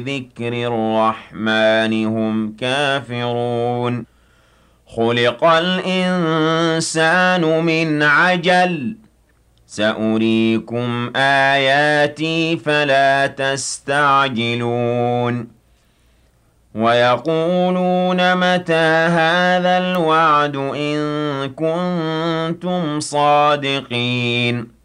ذِكْرِ الرَّحْمَٰنِ هُمْ كَافِرُونَ خُلِقَ الْإِنسَانُ مِنْ عَجَلٍ ۚ سَأُرِيكُمْ آيَاتِي فَلَا تَسْتَعْجِلُونَ وَيَقُولُونَ مَتَىٰ هَٰذَا الْوَعْدُ إِن كُنتُمْ صَادِقِينَ